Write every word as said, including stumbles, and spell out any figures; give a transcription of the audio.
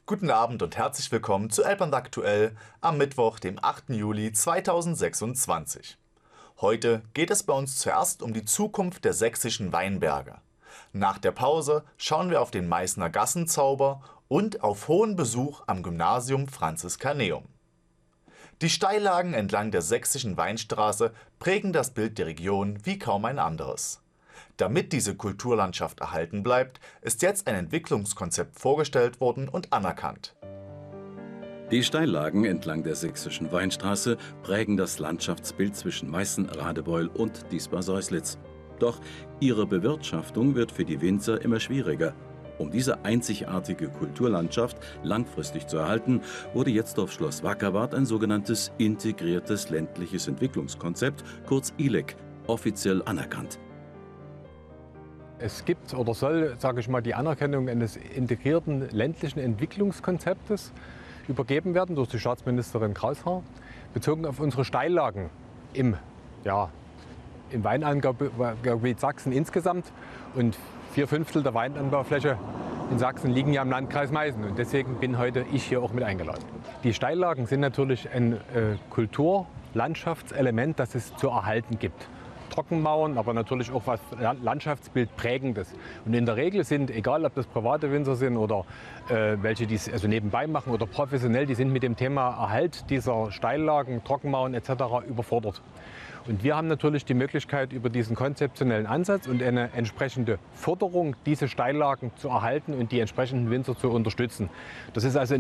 Guten Abend und herzlich willkommen zu Elbland aktuell am Mittwoch, dem achten Juli zweitausendsechsundzwanzig. Heute geht es bei uns zuerst um die Zukunft der sächsischen Weinberge. Nach der Pause schauen wir auf den Meißner Gassenzauber und auf hohen Besuch am Gymnasium Franziskaneum. Die Steillagen entlang der sächsischen Weinstraße prägen das Bild der Region wie kaum ein anderes. Damit diese Kulturlandschaft erhalten bleibt, ist jetzt ein Entwicklungskonzept vorgestellt worden und anerkannt. Die Steillagen entlang der sächsischen Weinstraße prägen das Landschaftsbild zwischen Meißen, Radebeul und Diesbar-Säuslitz. Doch ihre Bewirtschaftung wird für die Winzer immer schwieriger. Um diese einzigartige Kulturlandschaft langfristig zu erhalten, wurde jetzt auf Schloss Wackerbarth ein sogenanntes integriertes ländliches Entwicklungskonzept, kurz I L E C, offiziell anerkannt. Es gibt oder soll, sage ich mal, die Anerkennung eines integrierten ländlichen Entwicklungskonzeptes übergeben werden durch die Staatsministerin Kraushaar, bezogen auf unsere Steillagen im, ja, im Weinanbaugebiet Sachsen insgesamt. Und vier Fünftel der Weinanbaufläche in Sachsen liegen ja im Landkreis Meißen. Und deswegen bin heute ich hier auch mit eingeladen. Die Steillagen sind natürlich ein äh, Kulturlandschaftselement, das es zu erhalten gibt. Trockenmauern, aber natürlich auch was Landschaftsbild prägendes. Und in der Regel sind, egal ob das private Winzer sind oder äh, welche die es also nebenbei machen oder professionell, die sind mit dem Thema Erhalt dieser Steillagen, Trockenmauern et cetera überfordert. Und wir haben natürlich die Möglichkeit, über diesen konzeptionellen Ansatz und eine entsprechende Förderung, diese Steillagen zu erhalten und die entsprechenden Winzer zu unterstützen. Das ist also